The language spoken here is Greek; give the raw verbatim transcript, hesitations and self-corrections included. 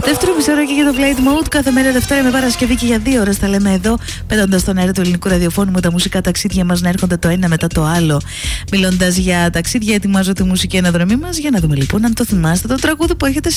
Δεύτερο μισό ώρα και για το Flight Mode. Κάθε μέρα Δευτέρα με Παρασκευή και για δύο ώρες τα λέμε εδώ, πέτοντας στον αέρα του ελληνικού ραδιοφώνου με τα μουσικά ταξίδια μας να έρχονται το ένα μετά το άλλο. Μιλώντας για ταξίδια, ετοιμάζω τη μουσική αναδρομή μας για να δούμε λοιπόν αν το θυμάστε το τραγούδι που έρχεται